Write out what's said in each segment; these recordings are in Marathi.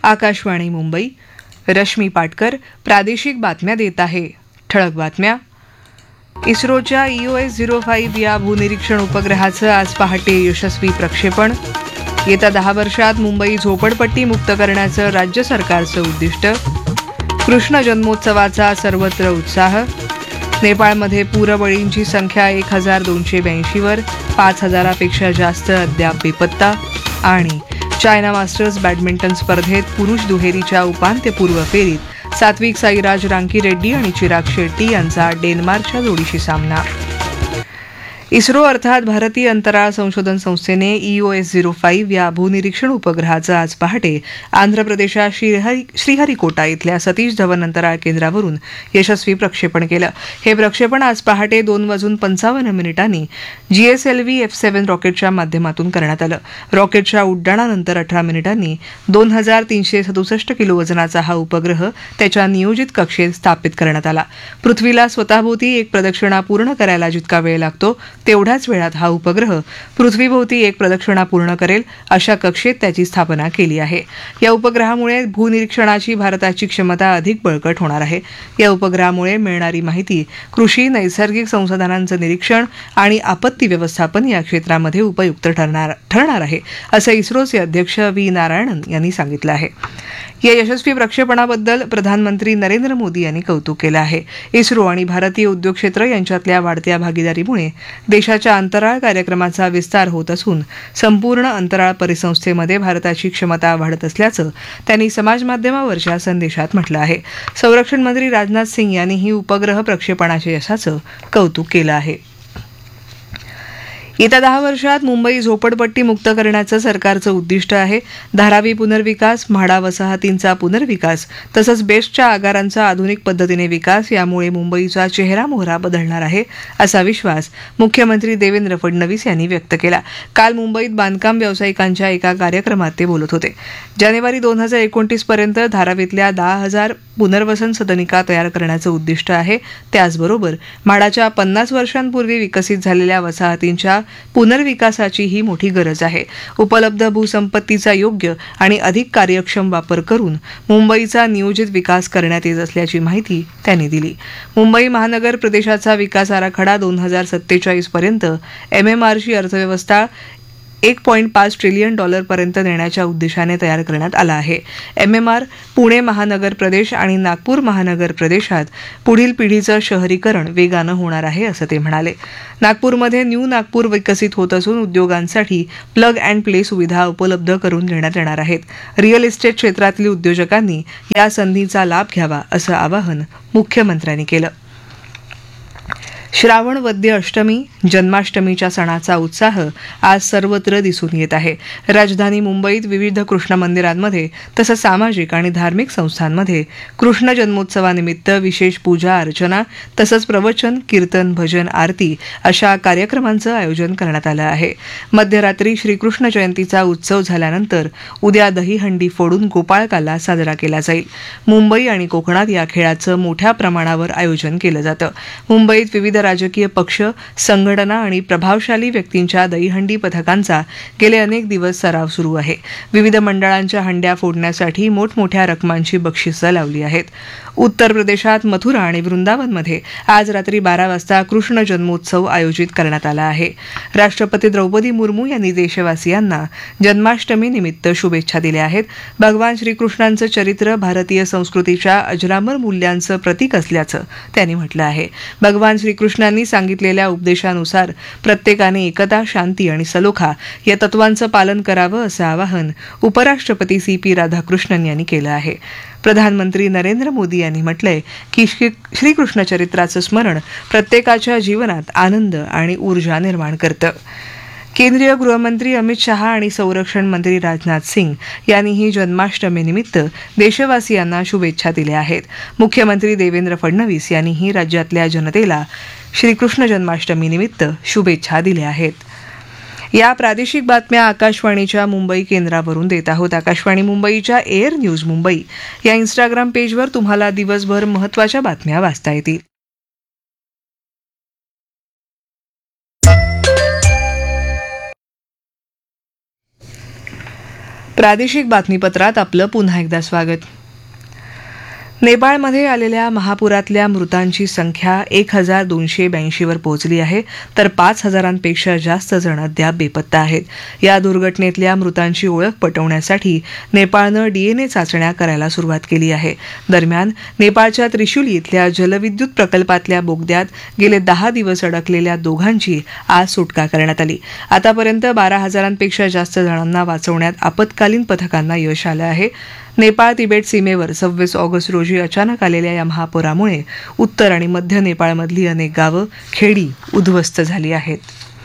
आकाशवाणी मुंबई. रश्मी पाटकर प्रादेशिक बातम्या देत आहे. ठळक बातम्या. इस्रोच्या EOS-05 या भूनिरीक्षण उपग्रहाचं आज पहाटे यशस्वी प्रक्षेपण. येत्या 10 वर्षात मुंबई झोपडपट्टी मुक्त करण्याचं राज्य सरकारचं उद्दिष्ट. कृष्ण जन्मोत्सवाचा सर्वत्र उत्साह. नेपाळमध्ये पूरबळींची संख्या 1282 वर, 5000पेक्षा जास्त अद्याप बेपत्ता. आणि चायना मास्टर्स बॅडमिंटन स्पर्धेत पुरुष दुहेरीच्या उपांत्यपूर्व फेरीत सात्विक साईराज रांकीरेड्डी आणि चिराग शेट्टी यांचा डेन्मार्कच्या जोडीशी सामना. इस्रो अर्थात भारतीय अंतराळ संशोधन संस्थेने EOS-05 या भूनिरीक्षण उपग्रहाचं आज पहाटे आंध्र प्रदेशात श्रीहरिकोटा इथल्या सतीश धवन अंतराळ केंद्रावरून यशस्वी प्रक्षेपण केलं. हे प्रक्षेपण आज पहाटे 2:55 GSLV F7 रॉकेटच्या माध्यमातून करण्यात आलं. रॉकेटच्या उड्डाणानंतर 18 मिनिटांनी 2367 किलो वजनाचा हा उपग्रह त्याच्या नियोजित कक्षेत स्थापित करण्यात आला. पृथ्वीला स्वतःभोवती एक प्रदक्षिणा पूर्ण करायला जितका वेळ लागतो तेवढ्याच वेळात हा उपग्रह पृथ्वीभोवती एक प्रदक्षिणा पूर्ण करेल अशा कक्षेत त्याची स्थापना केली आहे. या उपग्रहामुळे भूनिरीक्षणाची भारताची क्षमता अधिक बळकट होणार आहे. या उपग्रहामुळे मिळणारी माहिती कृषी, नैसर्गिक संसाधनांचं निरीक्षण आणि आपत्ती व्यवस्थापन या क्षेत्रामध्ये उपयुक्त ठरणार आहे, असं इस्रोचे अध्यक्ष V. नारायणन यांनी सांगितलं आहे. या यशस्वी प्रक्षेपणाबद्दल प्रधानमंत्री नरेंद्र मोदी यांनी कौतुक केलं आहे. इस्रो आणि भारतीय उद्योग क्षेत्र यांच्यातल्या वाढत्या भागीदारीमुळे देशाच्या अंतराळ कार्यक्रमाचा विस्तार होत असून संपूर्ण अंतराळ परिसंस्थेमध्ये भारताची क्षमता वाढत असल्याचं त्यांनी समाजमाध्यमावरच्या संदेशात म्हटलं आहे. संरक्षण मंत्री राजनाथ सिंग यांनीही उपग्रह प्रक्षेपणाच्या यशाचं कौतुक केलं आहे. येत्या 10 वर्षात मुंबई झोपडपट्टी मुक्त करण्याचं सरकारचं उद्दिष्ट आहे. धारावी पुनर्विकास, म्हाडा वसाहतींचा पुनर्विकास तसंच बेस्टच्या आगारांचा आधुनिक पद्धतीने विकास यामुळे मुंबईचा चेहरामोहरा बदलणार आहे, असा विश्वास मुख्यमंत्री देवेंद्र फडणवीस यांनी व्यक्त केला. काल मुंबईत बांधकाम व्यावसायिकांच्या एका कार्यक्रमात ते बोलत होते. जानेवारी 2029 पर्यंत धारावीतल्या 10,000 पुनर्वसन सदनिका तयार करण्याचं उद्दिष्ट आहे. त्याचबरोबर म्हाडाच्या 50 वर्षांपूर्वी विकसित झालेल्या वसाहतींच्या पुनर्विकासाची ही मोठी गरज आहे. उपलब्ध भूसंपत्तीचा योग्य आणि अधिक कार्यक्षम वापर करून मुंबईचा नियोजित विकास करण्यात येत असल्याची माहिती त्यांनी दिली. मुंबई महानगर प्रदेशाचा विकास आराखडा 2047 पर्यंत MMRची अर्थव्यवस्था $1.5 ट्रिलियन पर्यंत नेण्याच्या उद्देशाने तयार करण्यात आला आहे. MMR पुणे महानगर प्रदेश आणि नागपूर महानगर प्रदेशात पुढील पिढीचं शहरीकरण वेगानं होणार आहे, असं ते म्हणाले. नागपूरमध्ये न्यू नागपूर विकसित होत असून उद्योगांसाठी प्लग अँड प्ले सुविधा उपलब्ध करून देण्यात येणार आहेत. रिअल इस्टेट क्षेत्रातील उद्योजकांनी या संधीचा लाभ घ्यावा, असं आवाहन मुख्यमंत्र्यांनी केलं. श्रावण वद्य अष्टमी, जन्माष्टमीच्या सणाचा उत्साह आज सर्वत्र दिसून येत आहे. राजधानी मुंबईत विविध कृष्ण मंदिरांमध्ये तसंच सामाजिक आणि धार्मिक संस्थांमध्ये कृष्ण जन्मोत्सवानिमित्त विशेष पूजा अर्चना तसंच प्रवचन, कीर्तन, भजन, आरती अशा कार्यक्रमांचं आयोजन करण्यात आलं आहे. मध्यरात्री श्रीकृष्ण जयंतीचा उत्सव झाल्यानंतर उद्या दहीहंडी फोडून गोपाळकाला साजरा केला जाईल. मुंबई आणि कोकणात या खेळाचं मोठ्या प्रमाणावर आयोजन केलं जातं. मुंबईत विविध राजकीय पक्ष, संघटना आणि प्रभावशाली व्यक्तींच्या दहीहंडी पथकांचा गेले अनेक दिवस सराव सुरू आहे. विविध मंडळांच्या हंड्या फोडण्यासाठी मोठमोठ्या रकमांची बक्षिसं लावली आहेत. उत्तर प्रदेशात मथुरा आणि वृंदावनमध्ये आज रात्री 12 वाजता कृष्ण जन्मोत्सव आयोजित करण्यात आला आहे. राष्ट्रपती द्रौपदी मुर्मू यांनी देशवासियांना जन्माष्टमी निमित्त शुभेच्छा दिल्या आहेत. भगवान श्रीकृष्णांचं चरित्र भारतीय संस्कृतीच्या अजरामर मूल्यांचं प्रतीक असल्याचं त्यांनी म्हटलं आहे. भगवान श्रीकृष्णांनी सांगितलेल्या उपदेशानुसार प्रत्येकाने एकता, शांती आणि सलोखा या तत्वांचं पालन करावं, असं आवाहन उपराष्ट्रपती CP राधाकृष्णन यांनी केलं आहे. प्रधानमंत्री नरेंद्र मोदी यांनी म्हटलंय की श्रीकृष्ण चरित्राचं स्मरण प्रत्येकाच्या जीवनात आनंद आणि ऊर्जा निर्माण करतं. केंद्रीय गृहमंत्री अमित शहा आणि संरक्षण मंत्री राजनाथ सिंग यांनीही जन्माष्टमीनिमित्त देशवासियांना शुभेच्छा दिल्या आहेत. मुख्यमंत्री देवेंद्र फडणवीस यांनीही राज्यातल्या जनतेला श्रीकृष्ण जन्माष्टमीनिमित्त शुभेच्छा दिल्या आहेत. या प्रादेशिक बातम्या आकाशवाणीच्या मुंबई केंद्रावरून देत आहोत. आकाशवाणी मुंबईच्या एअर न्यूज मुंबई या इंस्टाग्राम पेजवर तुम्हाला दिवसभर महत्त्वाच्या बातम्या वाचता येतील. प्रादेशिक बातमीपत्रात आपलं पुन्हा एकदा स्वागत. नेपाळमध्ये आलेल्या महापुरातल्या मृतांची संख्या 1282 वर पोहोचली आहे, तर 5000पेक्षा जास्त जण अद्याप बेपत्ता आहेत. या दुर्घटनेतल्या मृतांची ओळख पटवण्यासाठी नेपाळनं DNA चाचण्या करायला सुरुवात केली आहे. दरम्यान नेपाळच्या त्रिशुली इथल्या जलविद्युत प्रकल्पातल्या बोगद्यात गेले 10 दिवस अडकलेल्या दोघांची आज सुटका करण्यात आली. आतापर्यंत 12,000पेक्षा जास्त जणांना वाचवण्यात आपत्कालीन पथकांना यश आलं आहे. नेपाळ तिबेट सीमेवर 26 ऑगस्ट रोजी अचानक आलेल्या या महापुरामुळे उत्तर आणि मध्य नेपाळमधली अनेक गावं, खेडी उद्ध्वस्त झाली आहेत.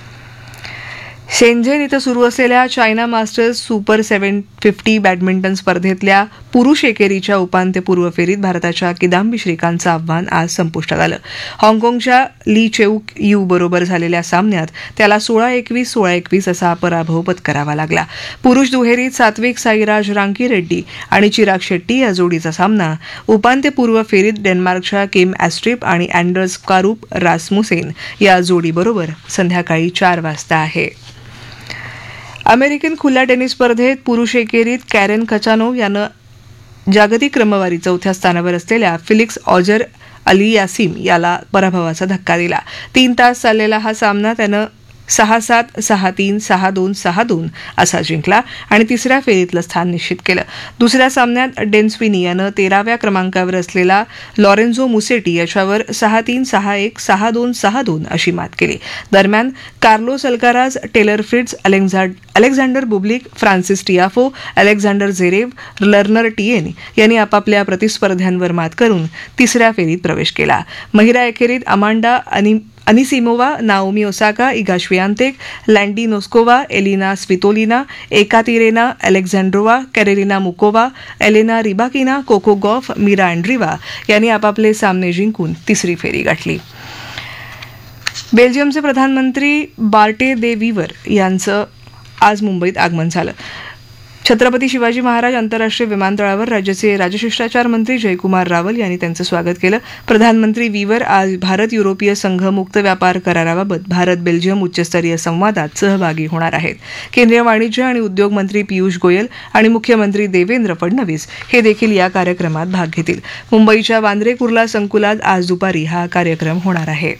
शेंझेन इथं सुरू असलेल्या चायना मास्टर्स सुपर 750 बॅडमिंटन स्पर्धेतल्या पुरुष एकेरीच्या उपांत्यपूर्व फेरीत भारताच्या किदांबी श्रीकांतचं आव्हान आज संपुष्टात आलं. हाँगकाँगच्या ली चेऊक यू बरोबर झालेल्या सामन्यात त्याला 16-21, 16-21 असा पराभव पत्करावा लागला. पुरुष दुहेरीत सात्विक साईराज रांकीरेड्डी आणि चिराग शेट्टी या जोडीचा सामना उपांत्यपूर्व फेरीत डेन्मार्कच्या किम ॲस्ट्रिप आणि अँडर्स कारूप रासमुसेन या जोडीबरोबर संध्याकाळी 4 वाजता आहे. अमेरिकन खुल्या टेनिस स्पर्धेत पुरुष एकेरीत कॅरेन खचानोव यानं जागतिक क्रमवारी 4थ्या स्थानावर असलेल्या फिलिक्स ऑजर अलियासिम याला पराभवाचा धक्का दिला. 3 तास चाललेला हा सामना त्यानं 6-7, 6-3, 6-2, 6-2 असा जिंकला आणि तिसऱ्या फेरीतलं स्थान निश्चित केलं. दुसऱ्या सामन्यात डेन स्विनी यानं 13व्या क्रमांकावर असलेला लॉरेन्झो मुसेटी याच्यावर 6-3, 6-1, 6-2, 6-2 अशी मात केली. दरम्यान Carlos Alcaraz, teller Fritz, Alexander Bublik, Francis Tiafoe, Alexander Zverev, learner TN यांनी आपापल्या प्रतिस्पर्ध्यांवर मात करून तिसऱ्या फेरीत प्रवेश केला. महिला एकेरीत Amanda Anisimova, Naomi Osaka, Eega श्वियातेक, लँडी Noskova, Elina Svitolina, Ekaterina अलेक्झांड्रोवा, कॅरेलिना मुकोवा, Elena Rybakina, Coco Gauff, Mira अँड्रिवा यांनी आपापले सामने जिंकून तिसरी फेरी गाठली. बेल्जियमचे प्रधानमंत्री बार्टे दे वीवर यांचं आज मुंबईत आगमन झालं. छत्रपती शिवाजी महाराज आंतरराष्ट्रीय विमानतळावर राज्याचे राजशिष्टाचार मंत्री जयकुमार रावल यांनी त्यांचं स्वागत केलं. प्रधानमंत्री वीवर आज भारत युरोपीय संघ मुक्त व्यापार कराराबाबत भारत बेल्जियम उच्चस्तरीय संवादात सहभागी होणार आहेत. केंद्रीय वाणिज्य आणि उद्योग मंत्री पियुष गोयल आणि मुख्यमंत्री देवेंद्र फडणवीस हे देखील या कार्यक्रमात भाग घेतील. मुंबईच्या वांद्रे कुर्ला संकुलात आज दुपारी हा कार्यक्रम होणार आहे.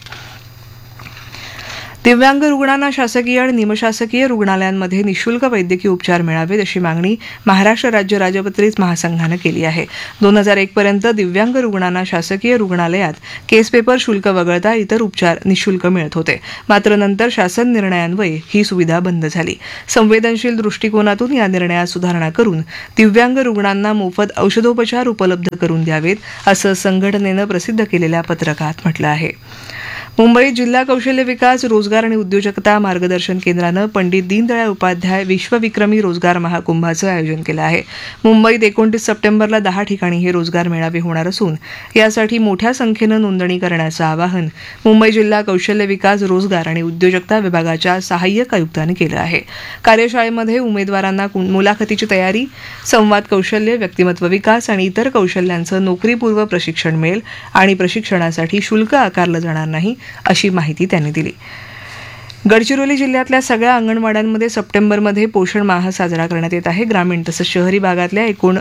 दिव्यांग रुग्णांना शासकीय आणि निमशासकीय रुग्णालयांमध्ये निःशुल्क वैद्यकीय उपचार मिळावेत अशी मागणी महाराष्ट्र राज्य राजपत्रित महासंघानं केली आहे. 2001 पर्यंत दिव्यांग रुग्णांना शासकीय रुग्णालयात केस पेपर शुल्क वगळता इतर उपचार निःशुल्क मिळत होते. मात्र नंतर शासन निर्णयान्वये ही सुविधा बंद झाली. संवेदनशील दृष्टिकोनातून या निर्णयात सुधारणा करून दिव्यांग रुग्णांना मोफत औषधोपचार उपलब्ध करून द्यावेत असं संघटनेनं प्रसिद्ध केलेल्या पत्रकात म्हटलं आहे. मुंबईत जिल्हा कौशल्य विकास, रोजगार आणि उद्योजकता मार्गदर्शन केंद्रानं पंडित दीनदयाळ उपाध्याय विश्वविक्रमी रोजगार महाकुंभाचं आयोजन केलं आहे. मुंबईत 29 सप्टेंबरला 10 ठिकाणी हे रोजगार मेळावे होणार असून यासाठी मोठ्या संख्येनं नोंदणी करण्याचं आवाहन मुंबई जिल्हा कौशल्य विकास, रोजगार आणि उद्योजकता विभागाच्या सहाय्यक आयुक्तांनी केलं आहे. कार्यशाळेमध्ये उमेदवारांना मुलाखतीची तयारी, संवाद कौशल्य, व्यक्तिमत्व विकास आणि इतर कौशल्यांचं नोकरीपूर्व प्रशिक्षण मिळेल आणि प्रशिक्षणासाठी शुल्क आकारलं जाणार नाही अशी माहिती त्यांनी दिली. गडचिरोली जिल्ह्यातल्या सगळ्या अंगणवाड्यांमध्ये सप्टेंबरमध्ये पोषण माह साजरा करण्यात येत आहे. ग्रामीण तसंच शहरी भागातल्या एकूण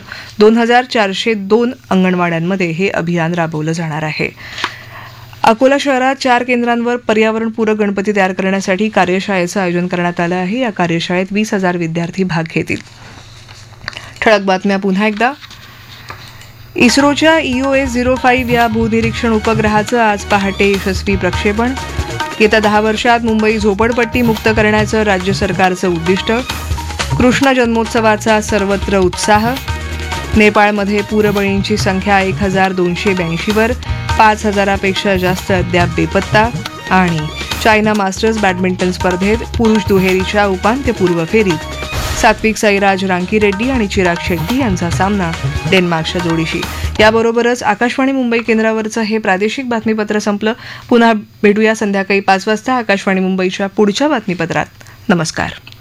2402 अंगणवाड्यांमध्ये हे अभियान राबवलं जाणार आहे. अकोला शहरात 4 केंद्रांवर पर्यावरणपूरक गणपती तयार करण्यासाठी कार्यशाळेचं आयोजन करण्यात आलं आहे. या कार्यशाळेत 20,000 विद्यार्थी भाग घेतील. ठळक बातम्या पुन्हा एकदा. इस्रोच्या EOS-05 या भूनिरीक्षण उपग्रहाचं आज पहाटे यशस्वी प्रक्षेपण. येत्या 10 वर्षात मुंबई झोपडपट्टी मुक्त करण्याचं राज्य सरकारचं उद्दिष्ट. कृष्ण जन्मोत्सवाचा सर्वत्र उत्साह. नेपाळमध्ये पूरबळींची संख्या 1282 वर, 5000पेक्षा जास्त अद्याप बेपत्ता. आणि चायना मास्टर्स बॅडमिंटन स्पर्धेत पुरुष दुहेरीच्या उपांत्यपूर्व फेरीत सात्विक साईराज रांकीरेड्डी आणि चिराग शेट्टी यांचा सामना डेन्मार्कच्या जोडीशी. याबरोबरच आकाशवाणी मुंबई केंद्रावरचं हे प्रादेशिक बातमीपत्र संपलं. पुन्हा भेटूया संध्याकाळी 5 वाजता आकाशवाणी मुंबईच्या पुढच्या बातमीपत्रात. नमस्कार.